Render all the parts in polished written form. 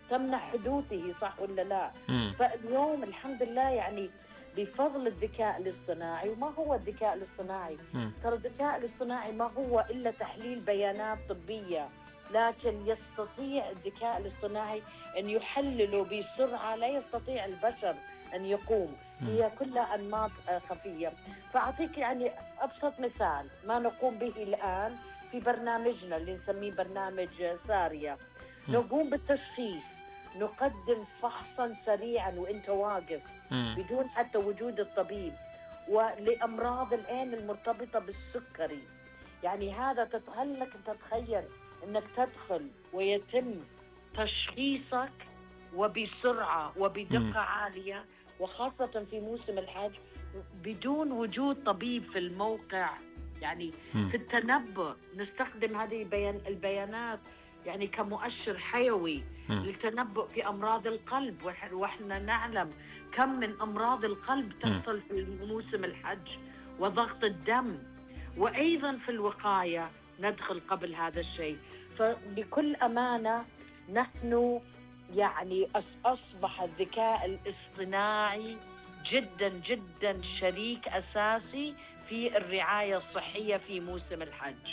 تمنع حدوثه، صح ولا لا؟ فاليوم الحمد لله يعني بفضل الذكاء الاصطناعي. وما هو الذكاء الاصطناعي؟ ترى الذكاء الاصطناعي ما هو إلا تحليل بيانات طبية، لكن يستطيع الذكاء الاصطناعي أن يحلله بسرعة لا يستطيع البشر أن يقوم. هي كلها أنماط خفية. فأعطيك يعني أبسط مثال ما نقوم به الآن في برنامجنا اللي نسميه برنامج سارية. نقوم بالتشخيص، نقدم فحصا سريعا وانت واقف بدون حتى وجود الطبيب، ولأمراض العين المرتبطة بالسكري. يعني هذا هل لك أن تتخيل أنك تدخل ويتم تشخيصك وبسرعة وبدقة عالية، وخاصة في موسم الحج بدون وجود طبيب في الموقع. يعني في التنبؤ نستخدم هذه البيانات يعني كمؤشر حيوي للتنبؤ في أمراض القلب، وإحنا نعلم كم من أمراض القلب تحصل في موسم الحج، وضغط الدم. وأيضا في الوقاية ندخل قبل هذا الشيء. فبكل أمانة نحن يعني أصبح الذكاء الاصطناعي جدا جدا شريك أساسي في الرعاية الصحية في موسم الحج.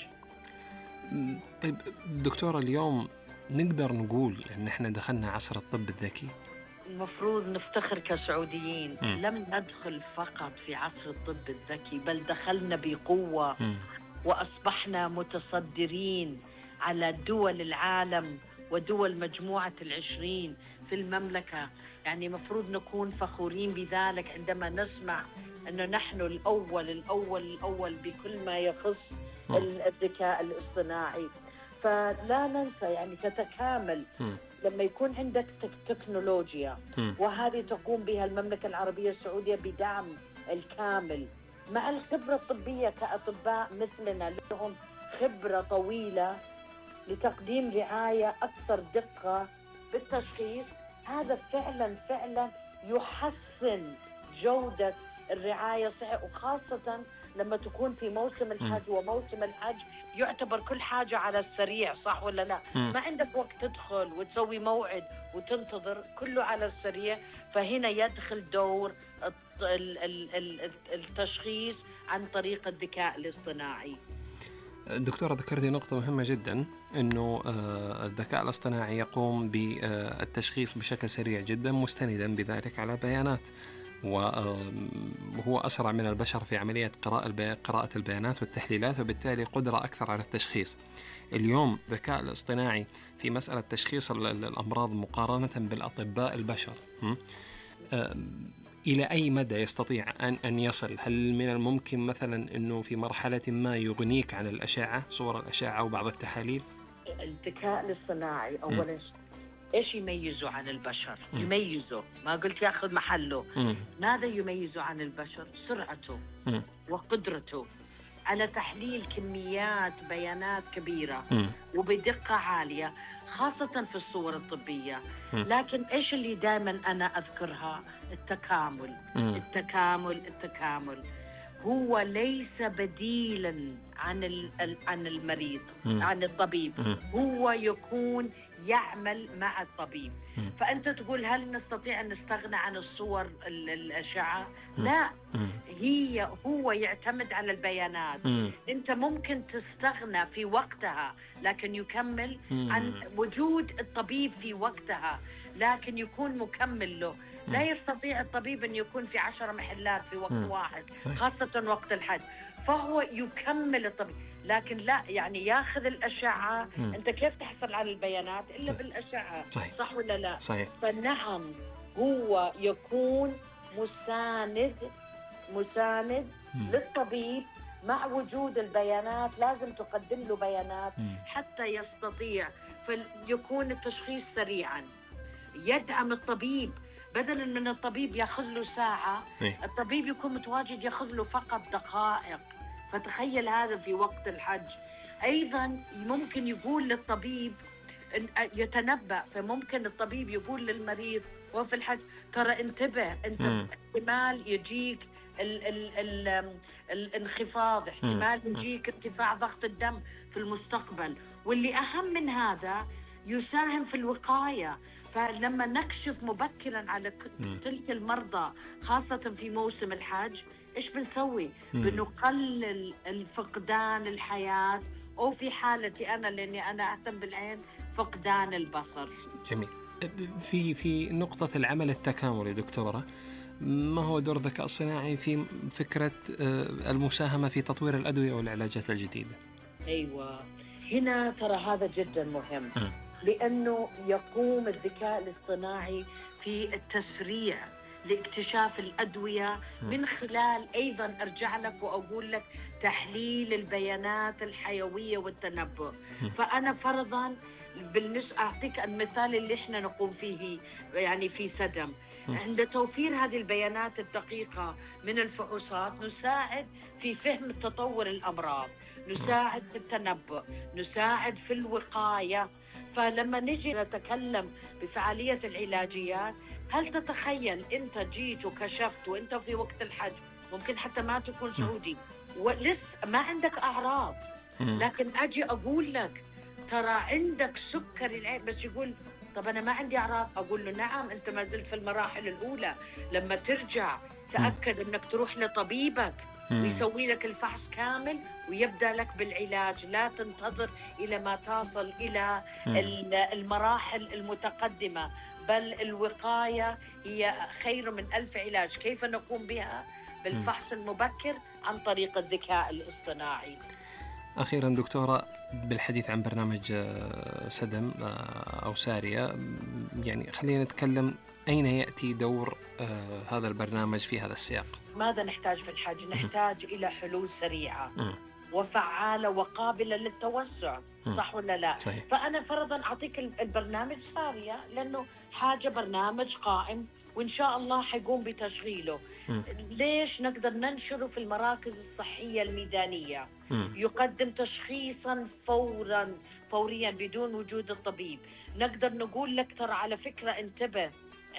طيب دكتورة، اليوم نقدر نقول إن إحنا دخلنا عصر الطب الذكي؟ المفروض نفتخر كسعوديين. لم ندخل فقط في عصر الطب الذكي، بل دخلنا بقوة وأصبحنا متصدرين على دول العالم ودول مجموعة 20 في المملكة. يعني مفروض نكون فخورين بذلك عندما نسمع أنه نحن الأول بكل ما يخص الذكاء الاصطناعي. فلا ننسى يعني تتكامل لما يكون عندك تكنولوجيا، وهذه تقوم بها المملكة العربية السعودية بدعم الكامل مع الخبرة الطبية كأطباء مثلنا لهم خبرة طويلة لتقديم رعاية أكثر دقة بالتشخيص. هذا فعلا يحسن جودة الرعاية الصحية، وخاصة لما تكون في موسم الحج. وموسم الحج يعتبر كل حاجة على السريع، صح ولا لا؟ ما عندك وقت تدخل وتسوي موعد وتنتظر، كله على السريع. فهنا يدخل دور التشخيص عن طريق الذكاء الاصطناعي. دكتورة، ذكرتي نقطة مهمة جدا، أنه الذكاء الاصطناعي يقوم بالتشخيص بشكل سريع جدا مستندا بذلك على بيانات، وهو أسرع من البشر في عملية قراءة البيانات والتحليلات، وبالتالي قدرة أكثر على التشخيص. اليوم الذكاء الاصطناعي في مسألة تشخيص الأمراض مقارنة بالأطباء البشر إلى أي مدى يستطيع أن يصل؟ هل من الممكن مثلا أنه في مرحلة ما يغنيك عن الأشعة، صور الأشعة وبعض التحاليل؟ الذكاء الاصطناعي أولا إيش يميزه عن البشر؟ يميزه، ما قلت يأخذ محله. ماذا يميزه عن البشر؟ سرعته وقدرته على تحليل كميات بيانات كبيرة وبدقة عالية، خاصة في الصور الطبية. لكن إيش اللي دائما أنا أذكرها؟ التكامل هو ليس بديلا عن المريض، عن الطبيب. هو يكون يعمل مع الطبيب. فأنت تقول هل نستطيع أن نستغنى عن الصور الأشعة؟ لا، هو يعتمد على البيانات. أنت ممكن تستغنى في وقتها، لكن يكمل عن وجود الطبيب في وقتها، لكن يكون مكمل له. لا يستطيع الطبيب أن يكون في 10 محلات في وقت واحد، خاصة وقت الحج. فهو يكمل الطبيب، لكن لا يعني ياخذ الأشعة. أنت كيف تحصل على البيانات إلا بالأشعة؟ صح ولا لا؟ صحيح. فنعم هو يكون مساند للطبيب مع وجود البيانات. لازم تقدم له بيانات حتى يستطيع، فيكون التشخيص سريعا. يدعم الطبيب، بدلا من الطبيب ياخذ له ساعة، الطبيب يكون متواجد ياخذ له فقط دقائق. فتخيل هذا في وقت الحج. أيضا ممكن يقول للطبيب يتنبأ، فممكن الطبيب يقول للمريض وفي الحج ترى انتبه، انت احتمال يجيك الانخفاض، احتمال يجيك ارتفاع ضغط الدم في المستقبل. واللي أهم من هذا يساهم في الوقاية. فلما نكشف مبكرا على تلك المرضى خاصة في موسم الحج، إيش بنسوي؟ بنقلل الفقدان الحياة، أو في حالتي أنا لأني أنا أهتم بالعين فقدان البصر. جميل. في نقطة العمل التكاملي دكتورة، ما هو دور الذكاء الصناعي في فكرة المساهمة في تطوير الأدوية والعلاجات الجديدة؟ أيوة، هنا ترى هذا جدا مهم، لأنه يقوم الذكاء الاصطناعي في التسريع لاكتشاف الأدوية من خلال أيضا أرجع لك وأقول لك تحليل البيانات الحيوية والتنبؤ. فأنا فرضا أعطيك المثال اللي إحنا نقوم فيه يعني في سدم، عند توفير هذه البيانات الدقيقة من الفحوصات نساعد في فهم تطور الأمراض، نساعد في التنبؤ، نساعد في الوقاية. فلما نجي نتكلم بفعالية العلاجيات، هل تتخيل أنت جيت وكشفت وأنت في وقت الحج، ممكن حتى ما تكون سعودي ولسه ما عندك أعراض، لكن أجي أقول لك ترى عندك سكر العين، بس يقول طب أنا ما عندي أعراض، أقول له نعم أنت ما زلت في المراحل الأولى. لما ترجع تأكد أنك تروح لطبيبك ويسوي لك الفحص كامل ويبدأ لك بالعلاج، لا تنتظر إلى ما تصل إلى المراحل المتقدمة، بل الوقاية هي خير من 1000 علاج. كيف نقوم بها؟ بالفحص المبكر عن طريق الذكاء الاصطناعي. أخيرا دكتورة، بالحديث عن برنامج سدم أو سارية، يعني خلينا نتكلم أين يأتي دور هذا البرنامج في هذا السياق؟ ماذا نحتاج في الحج؟ نحتاج إلى حلول سريعة وفعالة وقابلة للتوسع، صح ولا لا؟ صحيح. فأنا فرضا أعطيك البرنامج سارية لأنه حاجة برنامج قائم وإن شاء الله حيقوم بتشغيله. ليش؟ نقدر ننشره في المراكز الصحية الميدانية، يقدم تشخيصا فوريا بدون وجود الطبيب. نقدر نقول لك ترى على فكرة انتبه،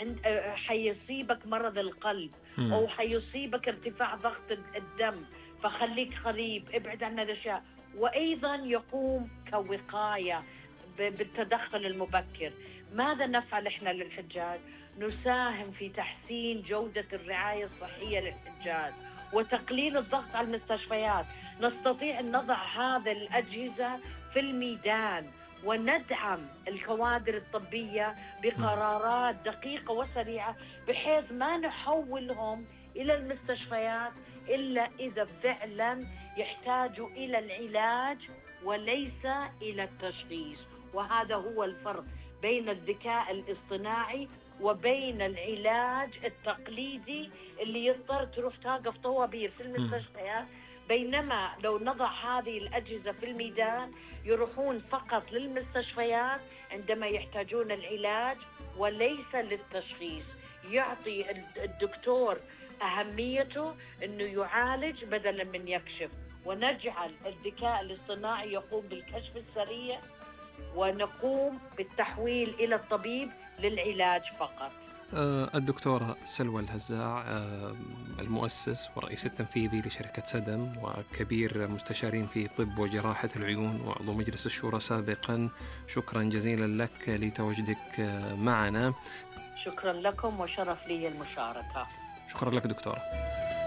حيصيبك مرض القلب أو حيصيبك ارتفاع ضغط الدم، فخليك قريب، ابعد عن الأشياء. وأيضا يقوم كوقاية بالتدخل المبكر. ماذا نفعل إحنا للحجاج؟ نساهم في تحسين جودة الرعاية الصحية للحجاج وتقليل الضغط على المستشفيات. نستطيع أن نضع هذه الأجهزة في الميدان وندعم الكوادر الطبية بقرارات دقيقة وسريعة، بحيث ما نحولهم إلى المستشفيات إلا إذا فعلا يحتاجوا إلى العلاج وليس إلى التشخيص. وهذا هو الفرق بين الذكاء الاصطناعي وبين العلاج التقليدي اللي يضطر تروح توقف طوابير في المستشفيات. بينما لو نضع هذه الأجهزة في الميدان يروحون فقط للمستشفيات عندما يحتاجون العلاج وليس للتشخيص. يعطي الدكتور أهميته أنه يعالج بدلا من يكشف، ونجعل الذكاء الاصطناعي يقوم بالكشف السريع ونقوم بالتحويل إلى الطبيب للعلاج فقط. الدكتورة سلوى الهزاع، المؤسس والرئيس التنفيذي لشركة سدم وكبير مستشارين في طب وجراحة العيون وعضو مجلس الشورى سابقا، شكرا جزيلا لك لتواجدك معنا. شكرا لكم وشرف لي المشاركة. شكرا لك دكتورة.